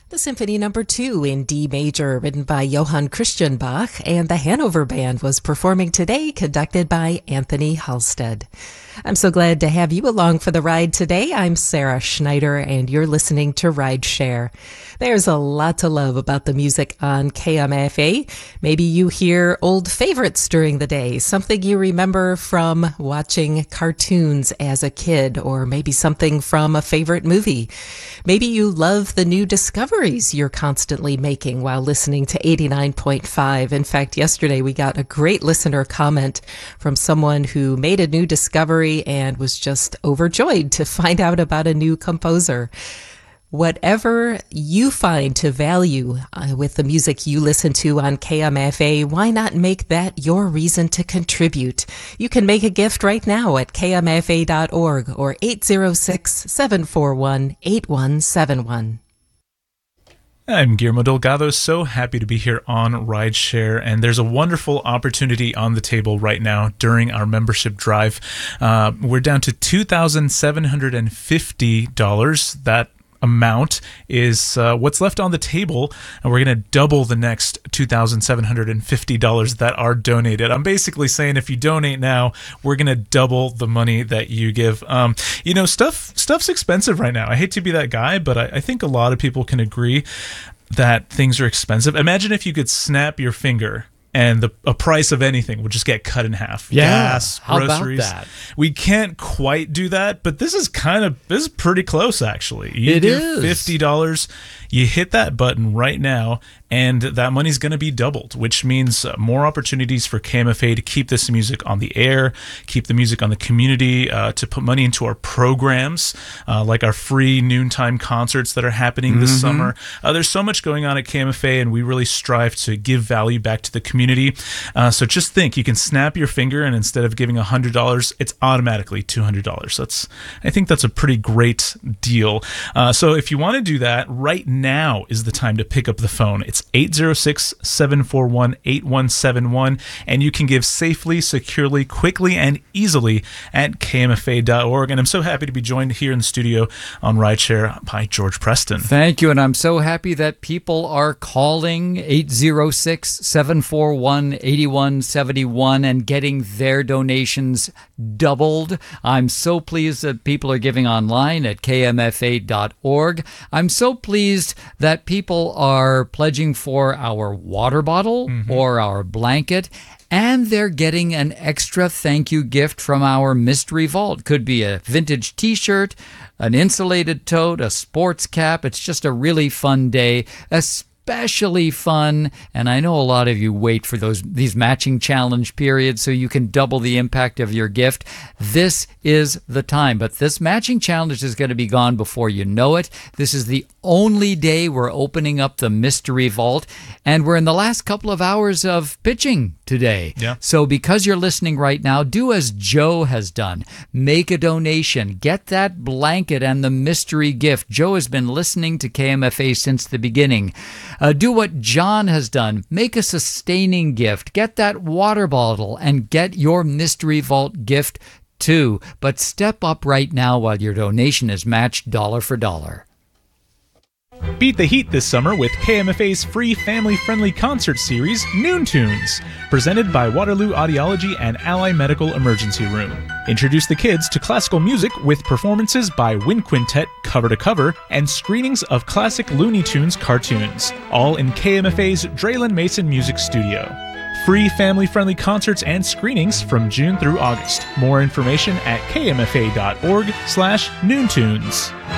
The Symphony Number 2 in D major, written by Johann Christian Bach, and the Hanover Band was performing today, conducted by Anthony Halstead. I'm so glad to have you along for the ride today. I'm Sarah Schneider, and you're listening to Ride Share. There's a lot to love about the music on KMFA. Maybe you hear old favorites during the day, something you remember from watching cartoons as a kid, or maybe something from a favorite movie. Maybe you love the new discoveries you're constantly making while listening to 89.5. In fact, yesterday we got a great listener comment from someone who made a new discovery and was just overjoyed to find out about a new composer. Whatever you find to value with the music you listen to on KMFA, why not make that your reason to contribute? You can make a gift right now at kmfa.org or 806-741-8171. I'm Guillermo Delgado, so happy to be here on Rideshare, and there's a wonderful opportunity on the table right now during our membership drive. We're down to $2,750. That amount is what's left on the table, and we're going to double the next $2,750 that are donated. I'm basically saying if you donate now, we're going to double the money that you give. Stuff's expensive right now. I hate to be that guy, but I think a lot of people can agree that things are expensive. Imagine if you could snap your finger and a price of anything would just get cut in half. Yeah, gas, groceries. How about that? We can't quite do that, but this is pretty close, actually. You give $50, you hit that button right now, and that money's going to be doubled, which means more opportunities for KMFA to keep this music on the air, keep the music on the community, to put money into our programs, like our free noontime concerts that are happening this summer. There's so much going on at KMFA, and we really strive to give value back to the community. So just think, you can snap your finger, and instead of giving $100, it's automatically $200. I think that's a pretty great deal. So if you want to do that, right now is the time to pick up the phone. It's 806-741-8171, and you can give safely, securely, quickly, and easily at kmfa.org. And I'm so happy to be joined here in the studio on Rideshare by George Preston. Thank you, and I'm so happy that people are calling 806-741-8171 and getting their donations doubled. I'm so pleased that people are giving online at kmfa.org. I'm so pleased that people are pledging for our water bottle or our blanket, and they're getting an extra thank you gift from our Mystery Vault. Could be a vintage t-shirt, an insulated tote, a sports cap. It's just a really fun day, especially fun, and I know a lot of you wait for these matching challenge periods so you can double the impact of your gift. This is the time, but this matching challenge is going to be gone before you know it. This is the only day we're opening up the Mystery Vault, and we're in the last couple of hours of pitching today. Yeah. So because you're listening right now, do as Joe has done. Make a donation. Get that blanket and the mystery gift. Joe has been listening to KMFA since the beginning. Do what John has done. Make a sustaining gift. Get that water bottle and get your Mystery Vault gift too. But step up right now while your donation is matched dollar for dollar. Beat the heat this summer with KMFA's free family-friendly concert series, Noon Tunes, presented by Waterloo Audiology and Ally Medical Emergency Room. Introduce the kids to classical music with performances by Wind Quintet cover to cover and screenings of classic Looney Tunes cartoons, all in KMFA's Draylen Mason Music Studio. Free family-friendly concerts and screenings from June through August. More information at kmfa.org/noontunes.